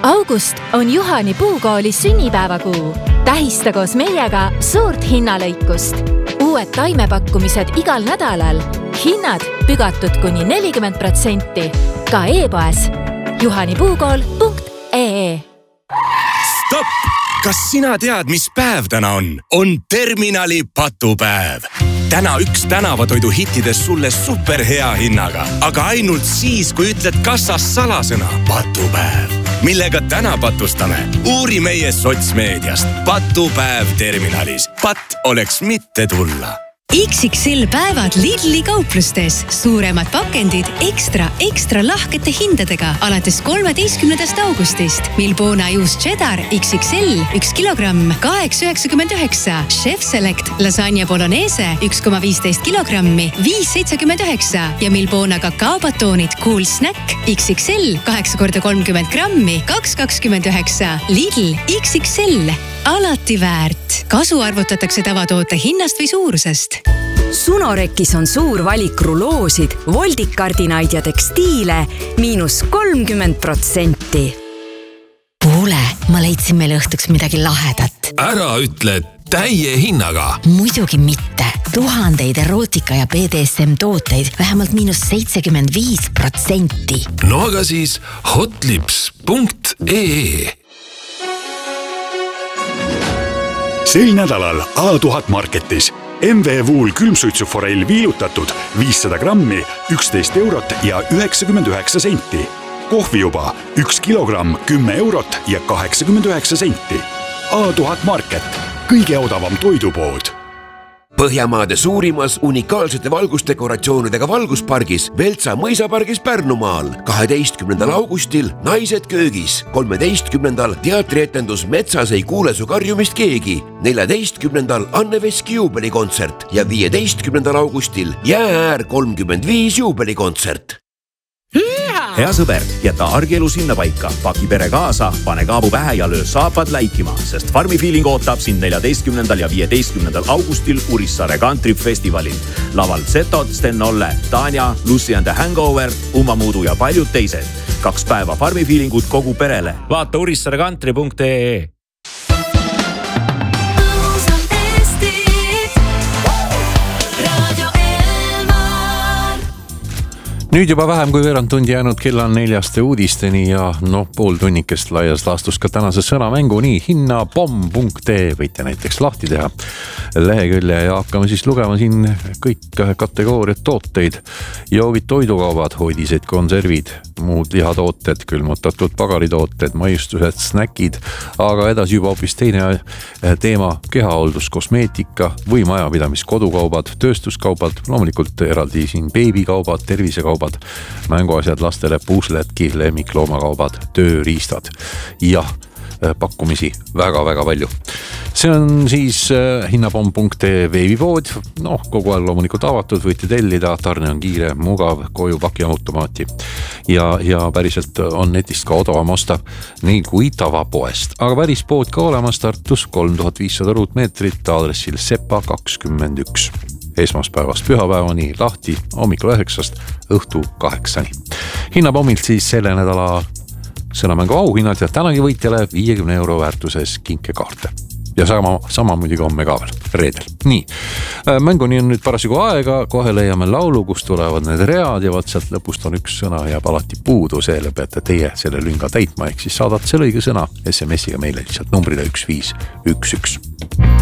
August on Juhani Puukooli sünnipäevakuu. Tähista koos meiega suurt hinnalõikust. Uued taimepakkumised igal nädalal. Hinnad pügatud kuni 40%. Ka e-poes juhanipuukool.ee. Stopp! Kas sina tead, mis päev täna on? On terminali patupäev. Täna üks tänavatoidu hittidest sulle superhea hinnaga. Aga ainult siis, kui ütled kassas salasõna patupäev. Millega täna patustame? Uuri meie sotsmeediast. Patupäev terminalis. Pat oleks mitte tulla. XXL päevad Lidli kauplustes. Suuremad pakendid ekstra lahkete hindadega alates 13. augustist. Milbona juust cheddar XXL 1 kilogramm 8,99. Chef Select lasagna bolognese 1,15 kilogrammi 5,79. Ja Milbona kakaobatoonid Cool Snack XXL 8x30 grammi 2,29. Lidl XXL. Alati väärt. Kasu arvutatakse tavatoote hinnast või suurusest. Sunorekis on suur valik ruloosid, voldikardinaid ja tekstiile -30%. Kuule, ma leidsin meile õhtuks midagi lahedat. Ära ütle täie hinnaga. Muidugi mitte. Tuhandeid erootika ja BDSM tooteid vähemalt -75%. No aga siis hotlips.ee. Sel nädalal A1000 Marketis MV Wool külmsuitsuforell viilutatud 500 grammi 11 eurot ja 99 senti. Kohvijuba 1 kilogramm 10 eurot ja 89 senti. A1000 Market, kõige odavam toidupood. Põhjamaade suurimas unikaalsete valgusdekoratsioonidega valguspargis Veltsa mõisapargis Pärnumaal 12. augustil Naised köögis, 13. teatrietendus Metsas ei kuule su karjumist keegi, 14. Anne Veski juubelikontsert ja 15. augustil Jäääär 35 juubelikontsert. Hea sõber, jäta argielu sinna paika, paki pere kaasa, pane kaabu pähe ja löö saapad läikima, sest Farmi Feeling ootab sind 14. ja 15. augustil Urissaare Country Festivalil. Laval Zetod, Sten Olle, Tanja, Lucy and the Hangover, Ummamuudu ja paljud teised. 2 päeva Farmi Feelingut kogu perele. Vaata urissaarecountry.ee. Nüüd juba vähem kui veerand tundi jäänud kella 4 uudisteni ja pool tunnikest laias laastus ka tänase sõnamängu nii hinnapomm.ee võite näiteks lahti teha lehekülje ja hakkame siis lugema siin kõik kategooriad tooteid. Joogid, toidukaubad, hoidised, konservid, muud lihatooted, külmutatud pagaritooted, maiustused, snäkid, aga edasi juba hoopis teine teema, kehahooldus, kosmeetika või majapidamis kodukaubad, tööstuskaubad, loomulikult eraldi siin beebikaubad, tervisekaubad, mänguasjad lastele, puusletki, lemmikloomakauvad, tööriistad ja pakkumisi väga-väga palju. See on siis hinnapomm.ee veebipood, kogu aeg loomulikult avatud, võite tellida, tarne on kiire, mugav, koju pakiautomaati ja päriselt on netist ka odavam osta nii kui tavapoest. Aga värispood ka olemas Tartus 3500 ruutmeetrit aadressil Sepa 21. Esmaspäevast pühapäevani lahti hommikul 9 õhtu 8. Hinnapommilt siis selle nädala sõnamängu auhinnad ja tänagi võitjale 50 euro väärtuses kinkekaarte. Ja sama muidugi homme ka veel, reedel. Nii, mänguni on nüüd parasjagu aega, kohe leiame laulu, kus tulevad need read ja vaat sealt lõpust on üks sõna jääb alati puudu, selle peate teie selle lünga täitma, ehk siis saadate selle õige sõna SMS-iga meile lihtsalt numbrile 1511.